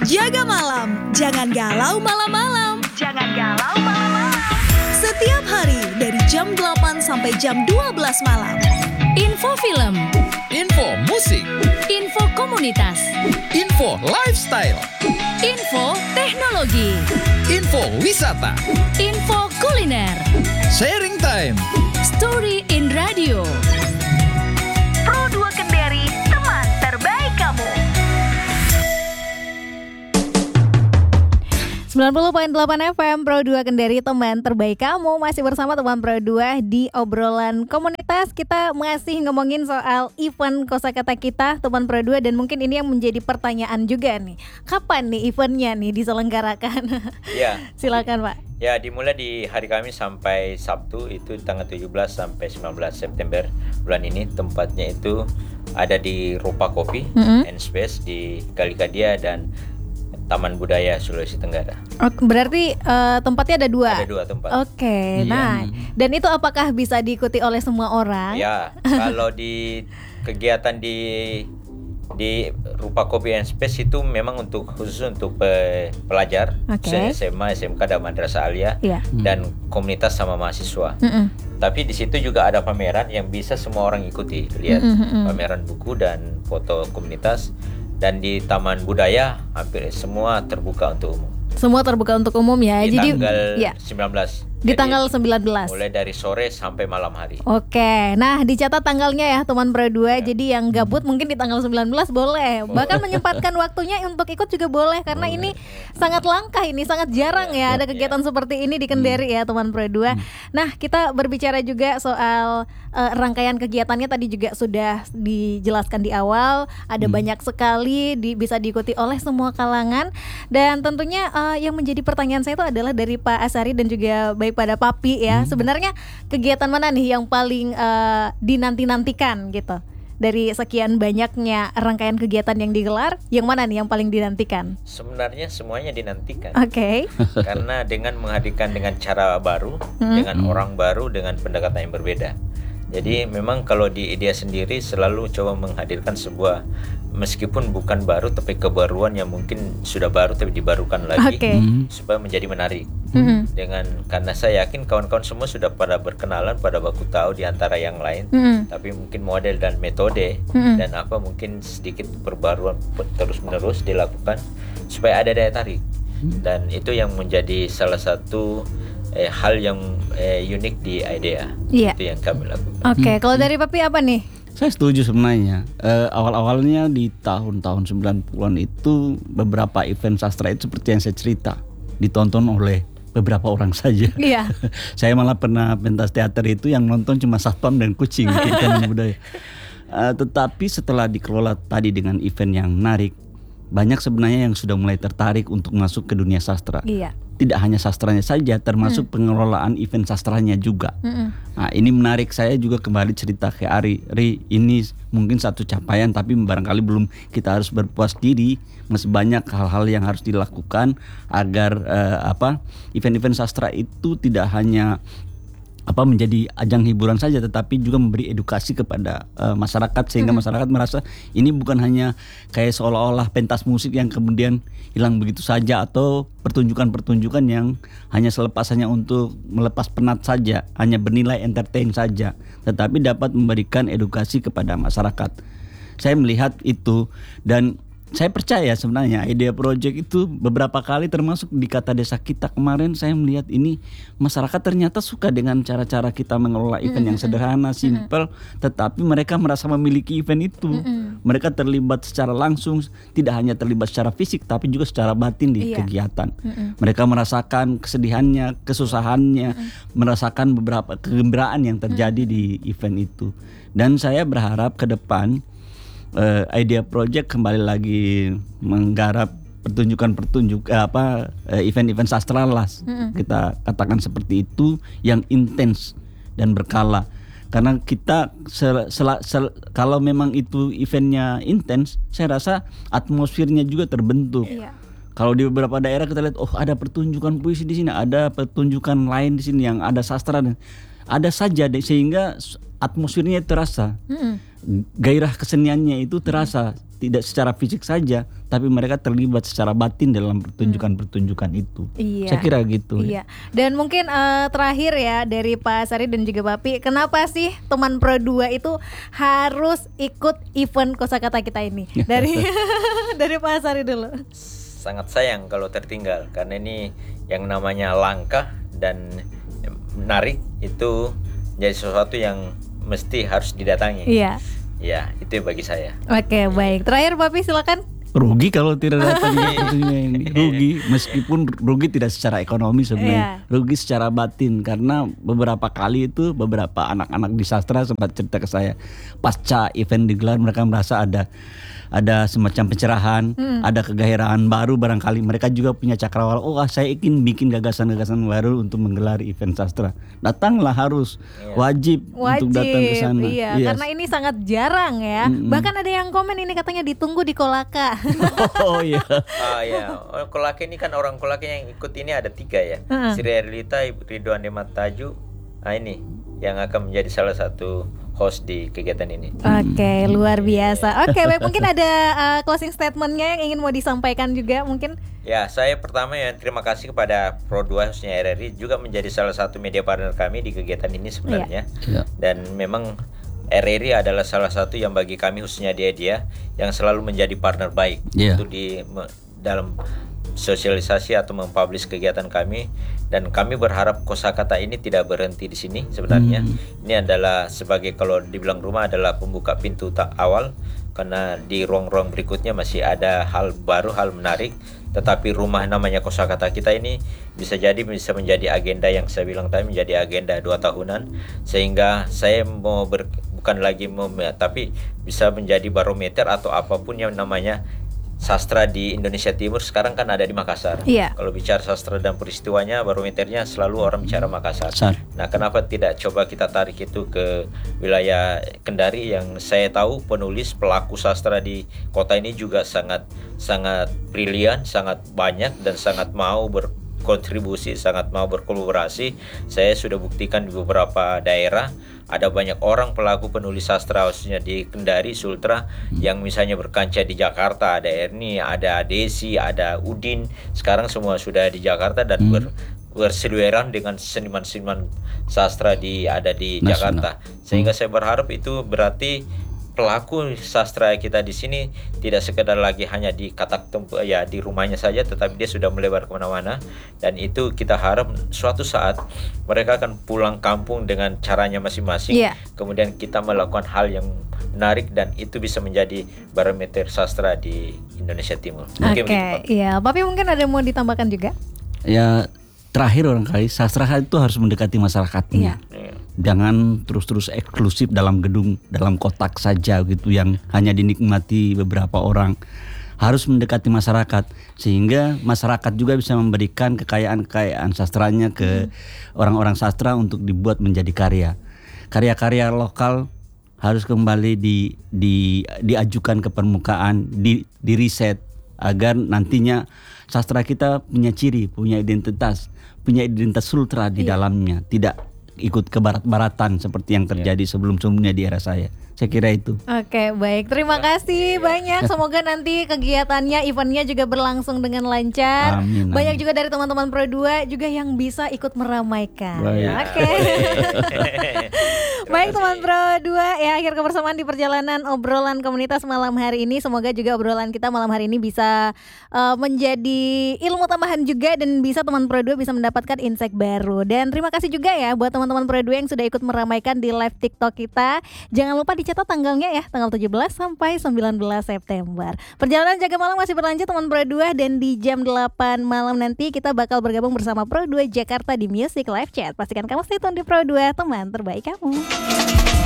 Jaga malam, jangan galau malam-malam. Jangan galau malam-malam. Setiap hari dari jam 8 sampai jam 12 malam. Info film, Info musik, info komunitas, info lifestyle, info teknologi, info wisata, info kuliner, sharing time. story in radio. Pro 2 Kendari, teman terbaik kamu. 90.8 FM Pro 2 Kendari, teman terbaik kamu. Masih bersama teman Pro 2 di obrolan komunitas. Kita masih ngomongin soal event kosakata kita, teman Pro 2. Dan mungkin ini yang menjadi pertanyaan juga nih, kapan nih eventnya nih diselenggarakan? Ya. Silakan Pak. Ya, dimulai di hari Kamis sampai Sabtu, itu tanggal 17 sampai 19 September bulan ini. Tempatnya itu ada di Rupa Kopi and Space di Kalikadia dan Taman Budaya Sulawesi Tenggara. Berarti tempatnya ada dua? Ada 2 tempat. Oke, nah dan itu apakah bisa diikuti oleh semua orang? Ya, kalau di kegiatan di Rupa Kopi and Space itu memang khusus untuk pelajar, SMA, SMK dan Madrasah Aliyah, dan komunitas sama mahasiswa. Tapi di situ juga ada pameran yang bisa semua orang ikuti. Lihat pameran buku dan foto komunitas. Dan di Taman Budaya hampir semua terbuka untuk umum. Semua terbuka untuk umum ya. Di Jadi tanggal ya. 19. Di Jadi, tanggal 19. mulai dari sore sampai malam hari. Oke, nah dicatat tanggalnya ya teman Pro 2. Jadi yang gabut mungkin di tanggal 19 boleh. Bahkan menyempatkan waktunya untuk ikut juga boleh. Karena ini sangat langka, ini sangat jarang ya ada kegiatan seperti ini di Kendari ya teman Pro 2. Nah kita berbicara juga soal rangkaian kegiatannya tadi juga sudah dijelaskan di awal. Ada banyak sekali bisa diikuti oleh semua kalangan. Dan tentunya yang menjadi pertanyaan saya itu adalah dari Pak Asari dan juga baik pada Papi ya. Sebenarnya kegiatan mana nih yang paling dinanti-nantikan gitu? Dari sekian banyaknya rangkaian kegiatan yang digelar, yang mana nih yang paling dinantikan? Sebenarnya semuanya dinantikan. Oke. Karena dengan menghadirkan dengan cara baru, dengan orang baru, dengan pendekatan yang berbeda. Jadi memang kalau di IDEA sendiri selalu coba menghadirkan sebuah, meskipun bukan baru tapi kebaruan yang mungkin sudah baru tapi dibarukan lagi supaya menjadi menarik. Karena saya yakin kawan-kawan semua sudah pada berkenalan, pada baku tahu di antara yang lain, tapi mungkin model dan metode dan mungkin sedikit perbaruan terus menerus dilakukan supaya ada daya tarik. Dan itu yang menjadi salah satu hal yang unik di IDEA. Itu yang kami lakukan. Oke, kalau dari Papi apa nih? Saya setuju sebenarnya. Awal-awalnya di tahun-tahun 90-an itu beberapa event sastra itu seperti yang saya cerita, ditonton oleh beberapa orang saja. Iya. Saya malah pernah pentas teater itu yang nonton cuma satpam dan kucing di Taman Budaya. Tetapi setelah dikelola tadi dengan event yang menarik, banyak sebenarnya yang sudah mulai tertarik untuk masuk ke dunia sastra. Iya. Tidak hanya sastranya saja, termasuk pengelolaan event sastranya juga. Nah, ini menarik. Saya juga kembali cerita ke Ari. Ini mungkin satu capaian, tapi barangkali belum kita harus berpuas diri. Masih banyak hal-hal yang harus dilakukan agar event-event sastra itu tidak hanya menjadi ajang hiburan saja, tetapi juga memberi edukasi kepada masyarakat sehingga masyarakat merasa ini bukan hanya kayak seolah-olah pentas musik yang kemudian hilang begitu saja, atau pertunjukan-pertunjukan yang hanya selepasannya untuk melepas penat saja, hanya bernilai entertain saja, tetapi dapat memberikan edukasi kepada masyarakat. Saya melihat itu dan saya percaya sebenarnya IDEA Project itu beberapa kali, termasuk di Kata Desa kita kemarin, saya melihat ini masyarakat ternyata suka dengan cara-cara kita mengelola event yang sederhana, simple, tetapi mereka merasa memiliki event itu. Mereka terlibat secara langsung, tidak hanya terlibat secara fisik tapi juga secara batin di kegiatan. Mereka merasakan kesedihannya, kesusahannya, merasakan beberapa kegembiraan yang terjadi di event itu. Dan saya berharap ke depan IDEA Project kembali lagi menggarap event-event sastra lah, kita katakan seperti itu, yang intens dan berkala. Karena kita kalau memang itu eventnya intens, saya rasa atmosfernya juga terbentuk. Kalau di beberapa daerah kita lihat, ada pertunjukan puisi di sini, ada pertunjukan lain di sini yang ada sastra, ada saja sehingga atmosfernya terasa. gairah keseniannya itu terasa tidak secara fisik saja, tapi mereka terlibat secara batin dalam pertunjukan-pertunjukan itu. Iya. Saya kira gitu. Iya. Dan mungkin terakhir ya dari Pak Sari dan juga Papi, kenapa sih teman Pro 2 itu harus ikut event kosakata kita ini? Dari dari Pak Sari dulu. Sangat sayang kalau tertinggal, karena ini yang namanya langka dan menarik itu jadi sesuatu yang mesti harus didatangi. Iya. Ya, itu bagi saya. Oke, baik. Terakhir Papi silakan. Rugi kalau tidak datang ini. Rugi, meskipun rugi tidak secara ekonomi sebenarnya, rugi secara batin, karena beberapa kali itu beberapa anak-anak di sastra sempat cerita ke saya, pasca event digelar mereka merasa ada semacam pencerahan, ada kegairahan baru, barangkali mereka juga punya cakrawala. Oh, saya ingin bikin gagasan-gagasan baru untuk menggelar event sastra. Datanglah, harus wajib untuk datang ke sana. Iya, karena ini sangat jarang ya. Bahkan ada yang komen ini katanya ditunggu di Kolaka. Oh iya. Kolaka ini kan orang Kolaka yang ikut ini ada 3 ya. Sri Erlita, Ridwan Demataju. Nah, ini yang akan menjadi salah satu host di kegiatan ini. Oke, luar biasa. Oke, baik, mungkin ada closing statementnya yang ingin mau disampaikan juga mungkin. Ya, saya pertama ya terima kasih kepada Pro 2 khususnya RRI juga menjadi salah satu media partner kami di kegiatan ini sebenarnya. Dan memang RRI adalah salah satu yang bagi kami khususnya dia yang selalu menjadi partner baik untuk dalam sosialisasi atau mempublish kegiatan kami, dan kami berharap kosakata ini tidak berhenti di sini sebenarnya. Ini adalah sebagai, kalau dibilang rumah, adalah pembuka pintu awal, karena di ruang-ruang berikutnya masih ada hal baru, hal menarik. Tetapi rumah namanya kosakata kita ini bisa menjadi agenda yang saya bilang tadi, menjadi agenda 2 tahunan, sehingga saya mau bukan lagi tapi bisa menjadi barometer atau apapun yang namanya sastra di Indonesia Timur. Sekarang kan ada di Makassar. Kalau bicara sastra dan peristiwanya, barometernya selalu orang bicara Makassar. Nah, kenapa tidak coba kita tarik itu ke wilayah Kendari, yang saya tahu penulis pelaku sastra di kota ini juga sangat brilian, sangat banyak, dan sangat mau berkontribusi, sangat mau berkolaborasi. Saya sudah buktikan di beberapa daerah ada banyak orang pelaku penulis sastra khususnya di Kendari, Sultra, yang misalnya berkancah di Jakarta. Ada Erni, ada Desi, ada Udin. Sekarang semua sudah di Jakarta dan berseliweran dengan seniman-seniman sastra ada di Jakarta. Sehingga saya berharap itu berarti pelaku sastra kita di sini tidak sekedar lagi hanya di katak tempat ya di rumahnya saja, tetapi dia sudah melebar kemana-mana. Dan itu kita harap suatu saat mereka akan pulang kampung dengan caranya masing-masing. Kemudian kita melakukan hal yang menarik, dan itu bisa menjadi barometer sastra di Indonesia Timur. Oke, iya. Papi mungkin ada yang mau ditambahkan juga? Ya, terakhir barangkali sastra itu harus mendekati masyarakatnya. Jangan terus-terus eksklusif dalam gedung, dalam kotak saja gitu yang hanya dinikmati beberapa orang. Harus mendekati masyarakat, sehingga masyarakat juga bisa memberikan kekayaan sastranya ke orang-orang sastra untuk dibuat menjadi karya. Karya-karya lokal harus kembali diajukan ke permukaan, di riset, agar nantinya sastra kita punya ciri, punya identitas sultra di dalamnya, tidak ikut ke barat-baratan seperti yang terjadi sebelum-sebelumnya di era saya. Saya kira itu. Oke, baik. Terima kasih banyak. Semoga nanti kegiatannya, eventnya juga berlangsung dengan lancar. Amin. Banyak juga dari teman-teman Pro 2 juga yang bisa ikut meramaikan. Oke. Baik teman Pro 2, ya akhir kebersamaan di perjalanan obrolan komunitas malam hari ini. Semoga juga obrolan kita malam hari ini bisa menjadi ilmu tambahan juga, dan bisa teman Pro 2 bisa mendapatkan insight baru. Dan terima kasih juga ya buat teman-teman Pro 2 yang sudah ikut meramaikan di live TikTok kita. Jangan lupa dicatat tanggalnya ya, tanggal 17 sampai 19 September. Perjalanan Jaga Malam masih berlanjut teman Pro 2, dan di jam 8 malam nanti kita bakal bergabung bersama Pro 2 Jakarta di Music Live Chat. Pastikan kamu stay tune di Pro 2, teman terbaik kamu.